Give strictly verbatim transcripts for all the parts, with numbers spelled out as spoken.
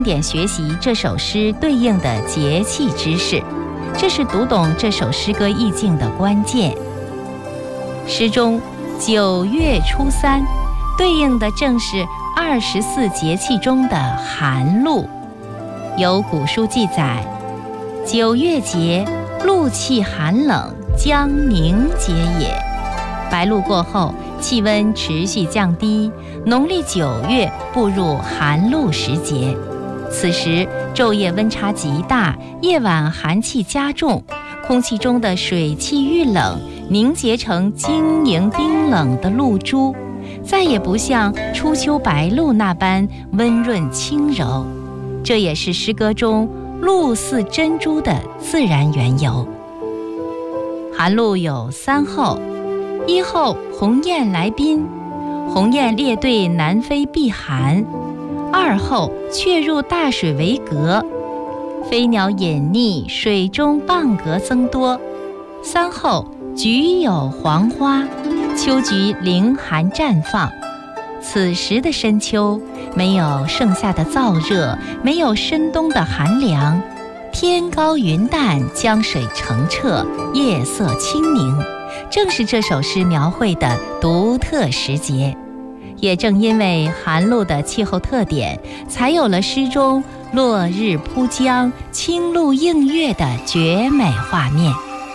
点学习这首诗对应的节气知识，这是读懂这首诗歌意境的关键。诗中九月初三对应的正是二十四节气中的寒露。有古书记载，九月节，露气寒冷，将凝结也。白露过后，气温持续降低，农历九月步入寒露时节。此时昼夜温差极大，夜晚寒气加重，空气中的水汽遇冷，凝结成晶莹冰冷的露珠，再也不像初秋白露那般温润轻柔。这也是诗歌中露似珍珠的自然缘由。寒露有三候：一候鸿雁来宾，鸿雁列队南飞避寒；二候雀入大水为阁，飞鸟隐匿，水中蚌蛤增多；三候菊有黄花，秋菊凌寒绽放。此时的深秋，没有盛夏的燥热，没有深冬的寒凉，天高云淡，江水澄澈，夜色清宁，正是这首诗描绘的独特时节。也正因为寒露的气候特点，才有了诗中落日铺江，清露映月的绝美画面。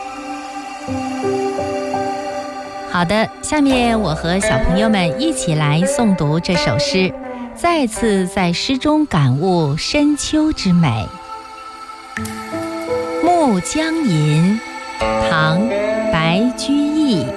好的，下面我和小朋友们一起来诵读这首诗，再次在诗中感悟深秋之美。暮江吟，唐·白居易。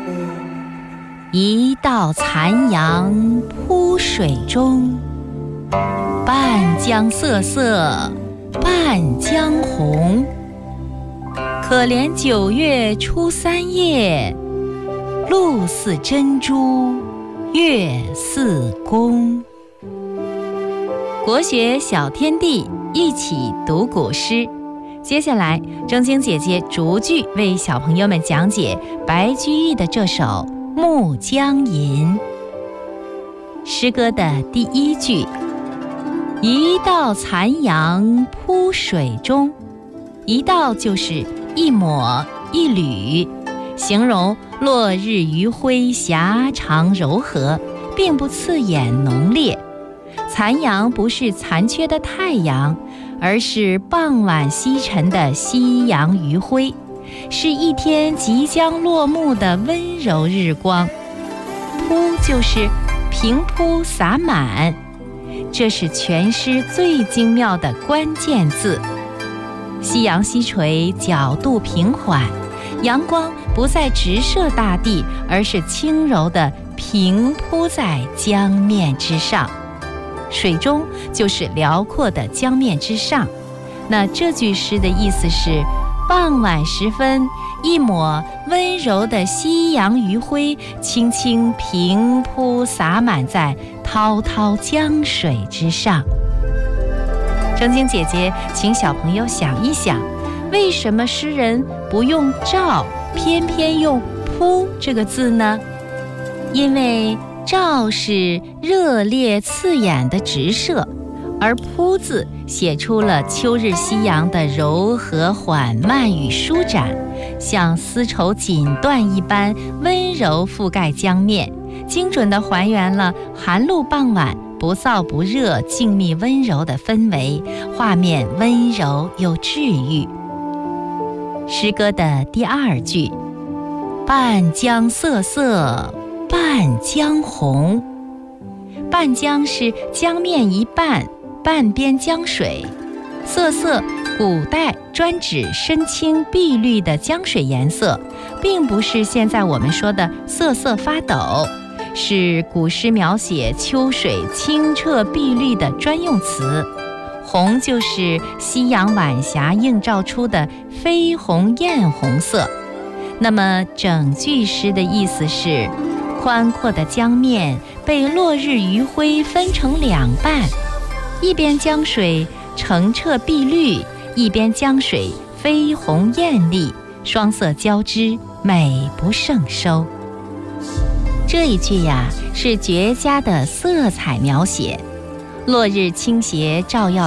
一道残阳铺水中，半江瑟瑟半江红。可怜九月初三夜，露似珍珠月似弓。国学小天地，一起读古诗。接下来，正晶姐姐逐句为小朋友们讲解白居易的这首《暮江吟》。诗歌的第一句：一道残阳铺水中，一道就是一抹一缕，形容落日余晖狭长柔和，并不刺眼浓烈。残阳不是残缺的太阳，而是傍晚西沉的夕阳余晖，是一天即将落幕的温柔日光。铺就是平铺洒满，这是全诗最精妙的关键字。夕阳西垂，角度平缓，阳光不再直射大地，而是轻柔地平铺在江面之上。水中就是辽阔的江面之上。那这句诗的意思是，傍晚时分，一抹温柔的夕阳余晖轻轻平铺洒满在滔滔江水之上。正晶姐姐请小朋友想一想，为什么诗人不用照，偏偏用铺这个字呢？因为照是热烈刺眼的直射，而铺字写出了秋日夕阳的柔和缓慢与舒展，像丝绸锦缎一般温柔覆盖江面，精准地还原了寒露傍晚不燥不热、静谧温柔的氛围，画面温柔又治愈。诗歌的第二句：半江瑟瑟半江红。半江是江面一半，半边江水。瑟瑟，古代专指深青碧绿的江水颜色，并不是现在我们说的瑟瑟发抖，是古诗描写秋水清澈碧绿的专用词。红就是夕阳晚霞映照出的绯红艳红色。那么整句诗的意思是，宽阔的江面被落日余晖分成两半，一边江水澄澈碧绿，一边江水绯红艳丽，双色交织，美不胜收。这一句呀，是绝佳的色彩描写。落日倾斜照耀